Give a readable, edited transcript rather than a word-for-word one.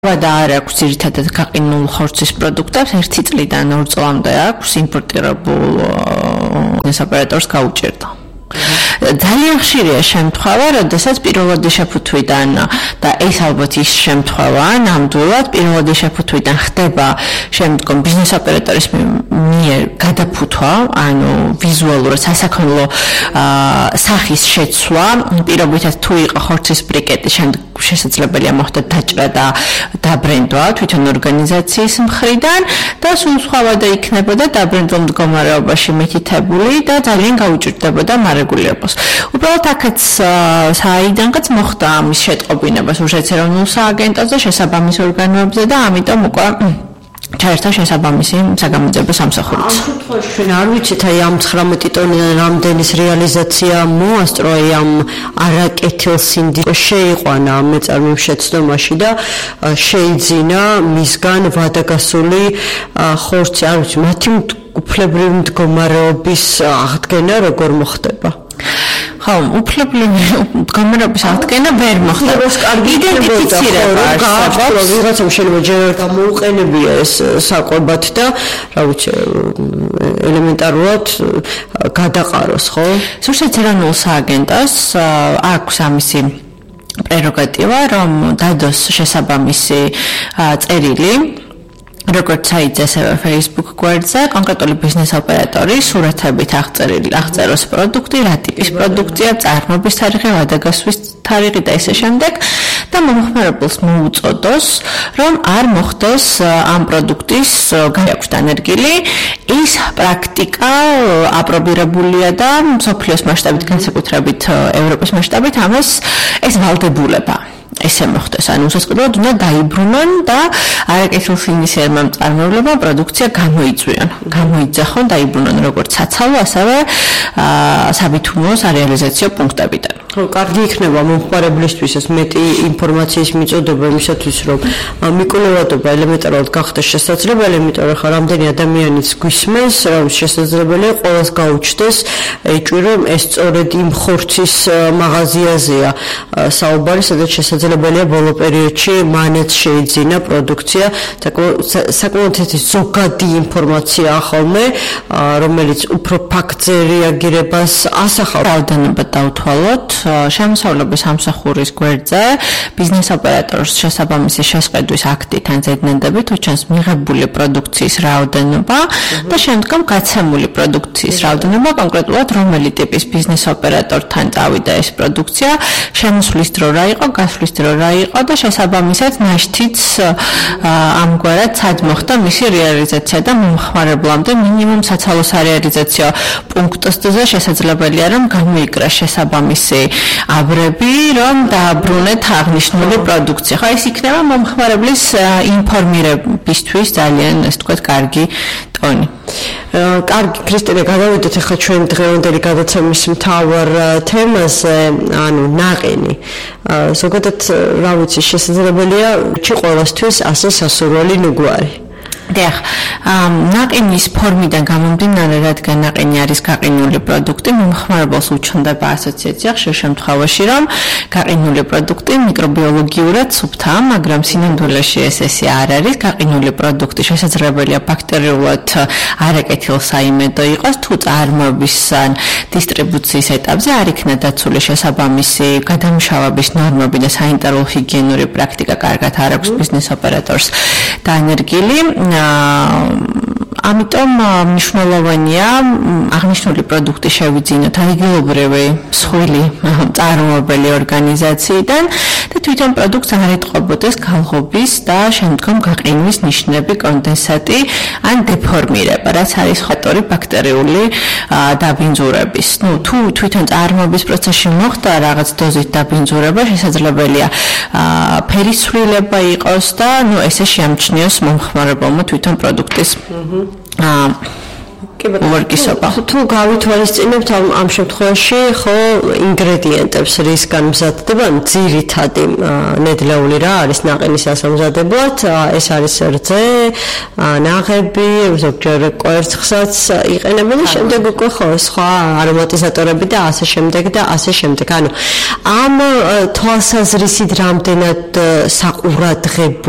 და არ აქვს ძირითადად გაყინულ ხორცის პროდუქტებს 1 წლიდან 2 წლამდე აქვს იმპორტირებულ ოპერატორს გაუჭირდა. ძალიან ხშირია შემთხვევა, როდესაც პირველადი შეფუთვიდან და ეს ალბათ ის შემთხვევა, ნამდვილად პირველადი შეფუთვიდან ხდება შემდგომ ბიზნეს ოპერატორის მიერ გადაფუთვა, ანუ ვიზუალურად სასაქონლო სახის შეცვლა, პირობითად თუ იყო ხორცის ბრიკეტი, შემდეგ შესაძლებელია მოხდეს დაჭრა და დაბრენდვა თვითონ ორგანიზაციის მხრიდან და სულ სხვავა იქნებოდა დაბრენდულ მდგომარეობაში მითითებული და ძალიან გაუჭირდებოდა მარეგულირებას. უბრალოდ აქაც საიდანაც მოხდა ამის შეტყობინება რუსეთის ეროვნულ სააგენტოზე, შესაბამის ორგანოებზე და ამიტომ უკვე ჩაერთა შესაბამისი საგამოძიებო სამსახურიც. ამ შემთხვევაში ჩვენ არ ვიცით აი ამ 19 ტონიდან რამდენის რეალიზაცია მოასწრო ამ არაკეთილ სინდიკოს შეიყვანა ამ მეწარმეების შეცდომაში და შეიძინა მისგან ვადაგასული ხორცი, არ ვიცი, მათი უფლებრივი მდგომარეობის აღდგენა როგორ მოხდება? ხო, უფლებრივი მდგომარეობის აღდგენა ვერ მოხდება. იდენტიფიცირება არსებობს. ვიღაცამ შეიძლება ჯერ გამოუყენებია ეს საკვებად და, რა ვიცი, ელემენტარულად გადაყაროს, ხო? რუსეთის ეროვნულ სააგენტოს აქვს ამისი პრეროგატივა, რომ დადოს შესაბამისი წერილი როგორც საიტზე, ასევე Facebook გვერდზე, კონკრეტული ბიზნეს ოპერატორი სურათებით აღწეროს პროდუქტი, რა ტიპის პროდუქცია, წარმოების თარიღი, ვადაგასვლის თარიღი და ესე შემდეგ და მომხმარებელს მოუწოდოს, რომ არ მოხდეს ამ პროდუქტის გააქვთ დანერგილი. ის პრაქტიკა აპრობირებულია და მსოფლიოს მასშტაბით, განსაკუთრებით ევროპის მასშტაბით ამას ეს ვალდებულება. ესე მოხდეს, ანუ უსასყიდლოდ უნდა დაიბრუნონ და არაკეთილ სინისერმა მწარმოებლებმა პროდუქცია გამოიძახონ, დაიბრუნონ როგორც საცალო, ასევე საბითუმო სარეალიზაციო პუნქტებიდან. ხო, კარგი იქნება მომხმარებლისთვის ეს მეტი ინფორმაციის მიწოდება იმისათვის, რომ მიკვლევადობა ელემენტარულად გახდეს შესაძლებელი, იმიტომ რომ რამდენი ადამიანიც გვისმენს, რომ შესაძლებელია ყველას გაუჩნდეს, ეჭვი რომ ეს სწორედ იმ ხორცის მაღაზიაზეა საუბარი, სადაც შესაძლებელია ბოლო პერიოდში მანაც შეიძინა პროდუქცია, საკმაოდ ზოგადი ინფორმაცია ხოლმე, რომელიც უფრო ფაქტზე რეაგირებას ასახავს. რაოდენობა დავთვალოთ შემოსავლების სამსახურის გვერდზე ბიზნეს ოპერატორს შესაბამისი შესყიდვის აქტიდან ზედნედებით უჩანს მიღებული პროდუქციის რაოდენობა და შემდგომ გაცემული პროდუქციის რაოდენობა, კონკრეტულად რომელი ტიპის ბიზნეს ოპერატორთან წავიდა ეს პროდუქცია, შემოსვლის დრო რა იყო, გასვლის დრო რა იყო და შესაბამისად ნაშთიც ამგვარად სად მოხდა მისი რეალიზაცია და მომხმარებლამდე მინიმუმ საცალო სარეალიზაციო პუნქტზე შესაძლებელია რომ გამოიკრას შესაბამისი აბრები, რომ დააბრუნეთ აღნიშნული პროდუქცია. ხო, ეს იქნება მომხმარებლის ინფორმირებისთვის ძალიან, ასე ვთქვათ, კარგი ტონი. კარგი, ქრისტინე, გადავიდეთ ახლა ჩვენ დღევანდელი გადაცემის მთავარ თემაზე, ანუ ნაყინი. ზოგადად, რა ვიცი, შესაძლებელია ყველასთვის ასე სასურველი ნუგვარი. დიახ, ნაყინის ფორმიდან გამომდინარე, რადგან ნაყინი არის გაყინული პროდუქტი, მომხმარებელს უჩნდება ასოციაცია ხშირ შემთხვევაში, რომ გაყინული პროდუქტი მიკრობიოლოგიურად სუფთაა, მაგრამ სინამდვილეში ესე არ არის. გაყინული პროდუქტი შესაძლებელია ბაქტერიულად არაკეთილ საიმედო იყოს, თუ წარმოების ან დისტრიბუციის ეტაპზე არ იქნა დაცული შესაბამისი გადამუშავების ნორმები და საინტერნეტო ჰიგიენური პრაქტიკა კარგად არ აქვს ბიზნეს ოპერატორს დანერგილი. ამიტომ მნიშვნელოვანია აღნიშნული პროდუქტი შევიძინოთ ადგილობრივი მსხვილი მწარმოებელი ორგანიზაციიდან და თვითონ პროდუქტს არ ეტყობოდეს გალღობის და შემდგომ გაყინვის ნიშნები, კონდენსატი ან დეფორმირება, რაც არის ფაქტორი ბაქტერიული დაბინძურების. თუ თვითონ წარმოების პროცესში მოხდა რაღაც დოზით დაბინძურება, შესაძლებელია ფერის ცვლილება იყოს და ესე შეამჩნიოს მომხმარებელმა თვითონ პროდუქტის უმრგისობა. თუ გავითვალისწინებთ ამ შემთხვევაში, ხო, ინგრედიენტებს რისგან მზადდება, ძირითადი ნედლეული რა არის ნაყინის ასამზადებლად, ეს არის რძე, ნაღები, ზოგჯერ კვერცხსაც იყენებენ და შემდეგ უკვე ხო, სხვა არომატიზატორები და ასე შემდეგ და ასე შემდეგ. ანუ ამ თვალსაზრისით რამდენად საყურადღებო